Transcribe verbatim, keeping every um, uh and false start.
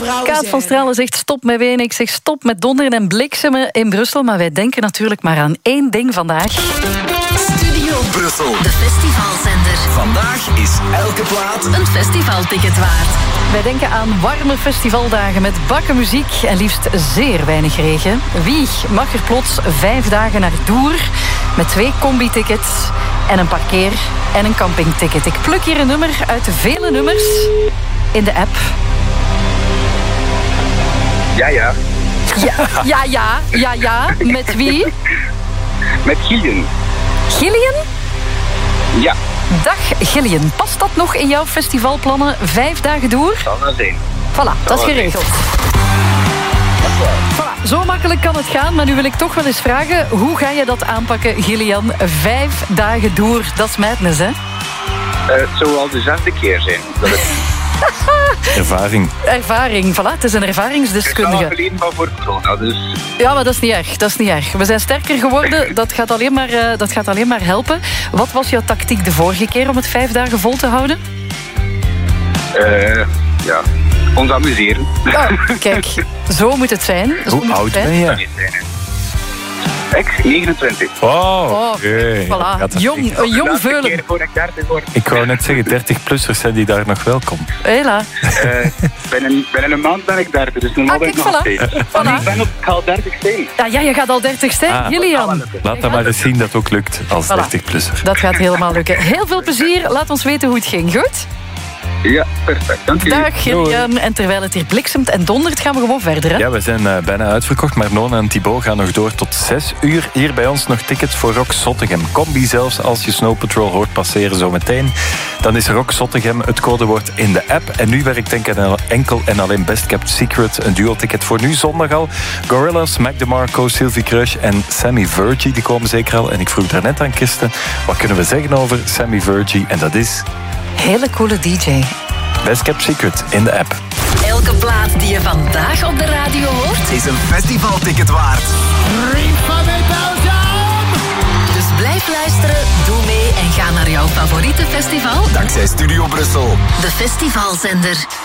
Kaat van Stralen zegt stop met wenen. Ik zeg stop met donderen en bliksemen in Brussel. Maar wij denken natuurlijk maar aan één ding vandaag. Studio Brussel, de festivalzender. Vandaag is elke plaat een festivalticket waard. Wij denken aan warme festivaldagen met bakken muziek en liefst zeer weinig regen. Wie mag er plots vijf dagen naar Doer met twee combi-tickets en een parkeer- en een campingticket? Ik pluk hier een nummer uit de vele nummers in de app. Ja, ja. Ja, ja, ja, ja, ja. Met wie? Met Gillian. Gillian? Ja. Dag Gillian. Past dat nog in jouw festivalplannen? Vijf dagen Doer? Dat zal zijn. Voilà, dat is geregeld. Voilà, zo makkelijk kan het gaan, maar nu wil ik toch wel eens vragen, hoe ga je dat aanpakken, Gillian? Vijf dagen Doer, dat is madness, hè? Uh, het zou al de zesde keer zijn. Dat het... Ervaring. Ervaring, voilà, het is een ervaringsdeskundige. Het is wel geleden van voor corona, dus... Ja, maar dat is niet erg, dat is niet erg. We zijn sterker geworden, dat gaat alleen maar, uh, dat gaat alleen maar helpen. Wat was jouw tactiek de vorige keer om het vijf dagen vol te houden? Uh, ja, ons amuseren. Oh, kijk, zo moet het zijn. Zo Hoe moet oud het ben zijn. je? Ik, negenentwintig. Oh, Oh, okay. voilà. Jong, een jong veulen. Keer voor ik dertig word. Ik wou net zeggen, dertig-plussers zijn die daar nog welkom. Hela. Uh, binnen, binnen een maand ben ik dertig, dus normaal Ah, ben ik kijk, nog voilà. steeds. Voilà. Nee, ik ben op, ik ga al dertig zijn. Ja, ja, je gaat al dertig zijn, Ah, Gillian. Laat dat maar eens zien dat het ook lukt als Voilà. dertig-plusser. Dat gaat helemaal lukken. Heel veel plezier. Laat ons weten hoe het ging. Goed? Ja, perfect. Dank u. Dag Gillian. En terwijl het hier bliksemt en dondert, gaan we gewoon verder. Hè? Ja, we zijn uh, bijna uitverkocht, maar Nona en Thibaut gaan nog door tot zes uur. Hier bij ons nog tickets voor Rock Zottegem. Combi zelfs, als je Snow Patrol hoort passeren zometeen. Dan is Rock Zottegem het codewoord in de app. En nu werkt denk ik enkel en alleen Best Kept Secret. Een duo-ticket voor nu zondag al. Gorillaz, Mac DeMarco, Sylvie Crush en Sammy Virgie, die komen zeker al. En ik vroeg daarnet aan Kirsten, wat kunnen we zeggen over Sammy Virgie? En dat is... Hele coole D J. Best Kept Secret in de app. Elke plaat die je vandaag op de radio hoort is een festivalticket waard. Dus blijf luisteren, doe mee en ga naar jouw favoriete festival. Dankzij Studio Brussel. De festivalzender.